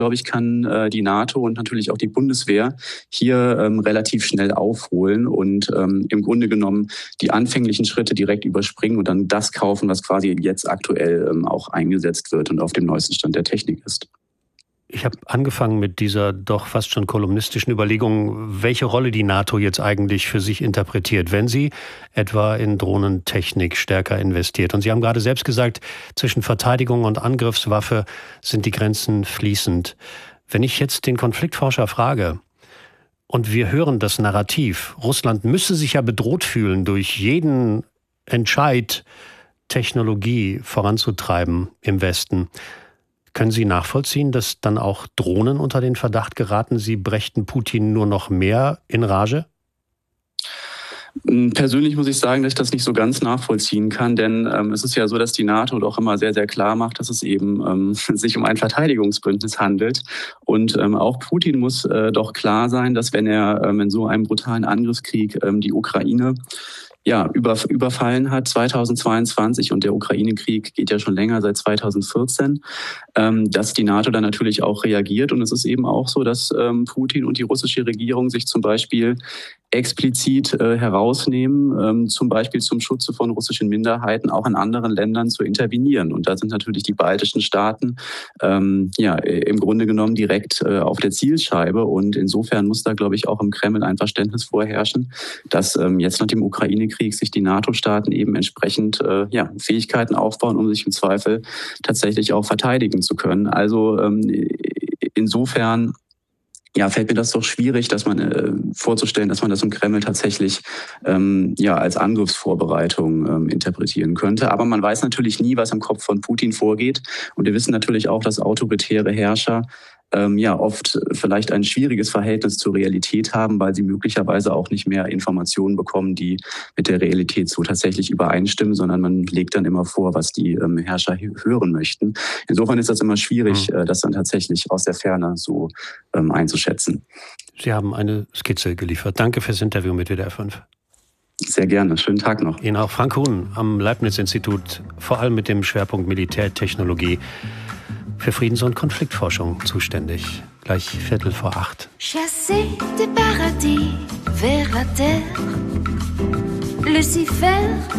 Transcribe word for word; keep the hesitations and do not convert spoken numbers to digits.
glaube ich, kann äh, die NATO und natürlich auch die Bundeswehr hier ähm, relativ schnell aufholen und ähm, im Grunde genommen die anfänglichen Schritte direkt überspringen und dann das kaufen, was quasi jetzt aktuell ähm, auch eingesetzt wird und auf dem neuesten Stand der Technik ist. Ich habe angefangen mit dieser doch fast schon kolumnistischen Überlegung, welche Rolle die NATO jetzt eigentlich für sich interpretiert, wenn sie etwa in Drohnentechnik stärker investiert. Und Sie haben gerade selbst gesagt, zwischen Verteidigung und Angriffswaffe sind die Grenzen fließend. Wenn ich jetzt den Konfliktforscher frage, und wir hören das Narrativ, Russland müsse sich ja bedroht fühlen durch jeden Entscheid, Technologie voranzutreiben im Westen. Können Sie nachvollziehen, dass dann auch Drohnen unter den Verdacht geraten, sie brächten Putin nur noch mehr in Rage? Persönlich muss ich sagen, dass ich das nicht so ganz nachvollziehen kann, denn ähm, es ist ja so, dass die NATO doch immer sehr, sehr klar macht, dass es eben ähm, sich um ein Verteidigungsbündnis handelt. Und ähm, auch Putin muss äh, doch klar sein, dass wenn er ähm, in so einem brutalen Angriffskrieg ähm, die Ukraine ja, über, überfallen hat zweitausendzweiundzwanzig und der Ukraine-Krieg geht ja schon länger, seit zweitausendvierzehn, ähm, dass die NATO dann natürlich auch reagiert. Und es ist eben auch so, dass ähm, Putin und die russische Regierung sich zum Beispiel explizit äh, herausnehmen, ähm, zum Beispiel zum Schutze von russischen Minderheiten auch in anderen Ländern zu intervenieren. Und da sind natürlich die baltischen Staaten ähm, ja im Grunde genommen direkt äh, auf der Zielscheibe. Und insofern muss da, glaube ich, auch im Kreml ein Verständnis vorherrschen, dass ähm, jetzt nach dem Ukraine-Krieg sich die NATO-Staaten eben entsprechend äh, ja, Fähigkeiten aufbauen, um sich im Zweifel tatsächlich auch verteidigen zu können. Also ähm, insofern ja, fällt mir das doch schwierig, dass man äh, vorzustellen, dass man das im Kreml tatsächlich ähm, ja als Angriffsvorbereitung ähm, interpretieren könnte. Aber man weiß natürlich nie, was im Kopf von Putin vorgeht. Und wir wissen natürlich auch, dass autoritäre Herrscher ähm, ja oft vielleicht ein schwieriges Verhältnis zur Realität haben, weil sie möglicherweise auch nicht mehr Informationen bekommen, die mit der Realität so tatsächlich übereinstimmen, sondern man legt dann immer vor, was die ähm, Herrscher hören möchten. Insofern ist das immer schwierig, mhm. äh, das dann tatsächlich aus der Ferne so ähm, einzuschätzen. Sie haben eine Skizze geliefert. Danke fürs Interview mit W D R fünf. Sehr gerne. Schönen Tag noch. Ihnen auch. Frank Huhn am Leibniz-Institut, vor allem mit dem Schwerpunkt Militärtechnologie, für Friedens- und Konfliktforschung zuständig. Gleich Viertel vor acht. Chassé des paradis vers la terre, Lucifer